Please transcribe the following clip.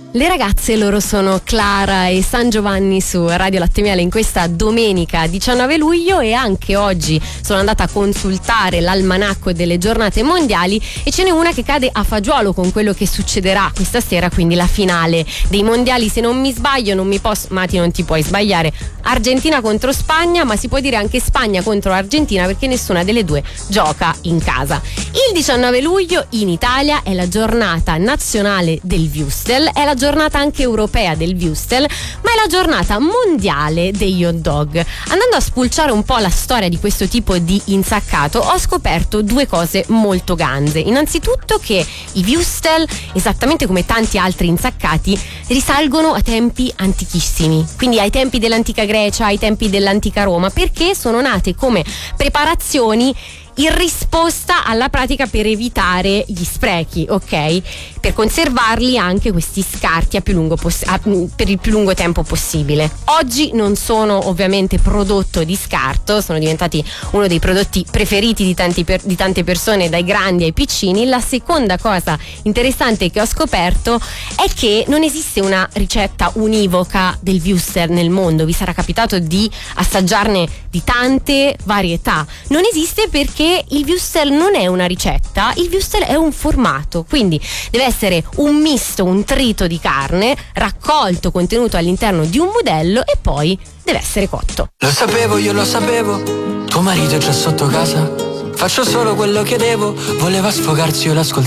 Le ragazze, loro sono Clara e San Giovanni su Radio Latte Miele in questa domenica 19 luglio e anche oggi sono andata a consultare l'almanacco delle giornate mondiali e ce n'è una che cade a fagiolo con quello che succederà questa sera, quindi la finale dei mondiali. Se non mi sbaglio, Mati, non ti puoi sbagliare, Argentina contro Spagna, ma si può dire anche Spagna contro Argentina perché nessuna delle due gioca in casa. Il 19 luglio in Italia è la giornata nazionale del Würstel, è la giornata anche europea del Würstel, ma è la giornata mondiale degli hot dog. Andando a spulciare un po' la storia di questo tipo di insaccato, ho scoperto due cose molto ganze. Innanzitutto che i Würstel, esattamente come tanti altri insaccati, risalgono a tempi antichissimi, quindi ai tempi dell'antica Grecia, ai tempi dell'antica Roma, perché sono nate come preparazioni in risposta alla pratica per evitare gli sprechi, ok? Per conservarli anche questi scarti per il più lungo tempo possibile. Oggi non sono ovviamente prodotto di scarto, sono diventati uno dei prodotti preferiti di tante persone, dai grandi ai piccini. La seconda cosa interessante che ho scoperto è che non esiste una ricetta univoca del Würstel nel mondo. Vi sarà capitato di assaggiarne di tante varietà. Non esiste perché il Würstel non è una ricetta, il Würstel è un formato, quindi deve essere un misto, un trito di carne raccolto, contenuto all'interno di un budello e poi deve essere cotto. Lo sapevo, io lo sapevo, tuo marito è già sotto casa, faccio solo quello che devo, voleva sfogarsi, io l'ascoltavo.